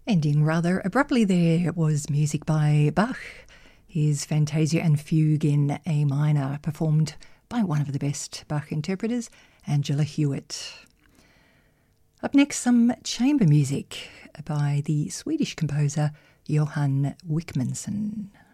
Ending rather abruptly there was music by Bach, his Fantasia and Fugue in A minor, performed by one of the best Bach interpreters, Angela Hewitt. Up next, some chamber music by the Swedish composer Johan Wickmansson.